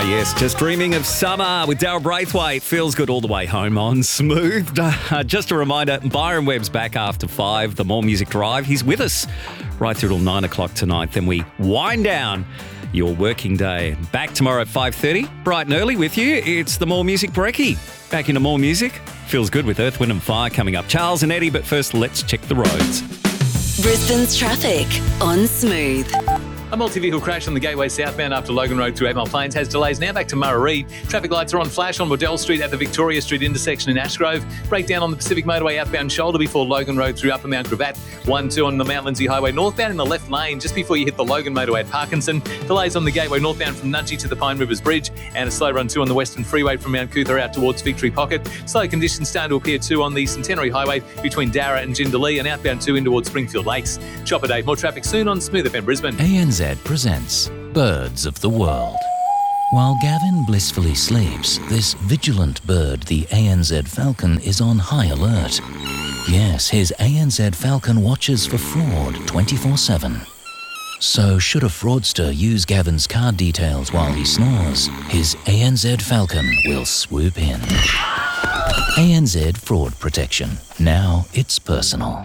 Yes, just dreaming of summer with Daryl Braithwaite. Feels good all the way home on Smooth. Just a reminder, Byron Webb's back after 5, the More Music Drive. He's with us right through till 9 o'clock tonight. Then we wind down your working day. Back tomorrow at 5:30, bright and early with you. It's the More Music Brekkie. Back into more music. Feels good with Earth, Wind and Fire coming up. Charles and Eddie, but first let's check the roads. Brisbane's traffic on Smooth. A multi-vehicle crash on the Gateway southbound after Logan Road through 8 Mile Plains has delays now back to Murray. Traffic lights are on flash on Waddell Street at the Victoria Street intersection in Ashgrove. Breakdown on the Pacific Motorway outbound shoulder before Logan Road through Upper Mount Gravatt. 1-2 on the Mount Lindsay Highway northbound in the left lane just before you hit the Logan Motorway at Parkinson. Delays on the Gateway northbound from Nudgee to the Pine Rivers Bridge. And a slow run 2 on the Western Freeway from Mount Cootha out towards Victory Pocket. Slow conditions starting to appear too on the Centenary Highway between Darra and Jindalee and outbound 2 in towards Springfield Lakes. Chopper Dave, more traffic soon on Smooth FM Brisbane. ANZ presents Birds of the World. While Gavin blissfully sleeps, this vigilant bird, the ANZ falcon, is on high alert. Yes, his ANZ falcon watches for fraud 24/7. So should a fraudster use Gavin's card details while he snores, his ANZ falcon will swoop in. ANZ Fraud Protection. Now it's personal.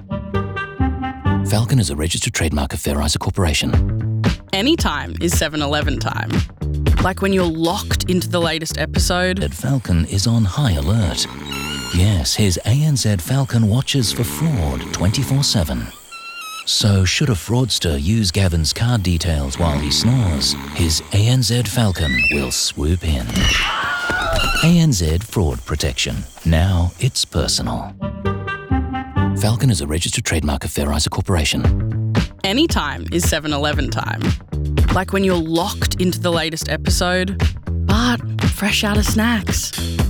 Falcon is a registered trademark of Fair Isa Corporation. Anytime is 7-Eleven time. Like when you're locked into the latest episode. That Falcon is on high alert. Yes, his ANZ Falcon watches for fraud 24/7. So should a fraudster use Gavin's card details while he snores, his ANZ Falcon will swoop in. ANZ Fraud Protection. Now it's personal. Falcon is a registered trademark of Fair Isa Corporation. Anytime is 7-Eleven time. Like when you're locked into the latest episode, but fresh out of snacks.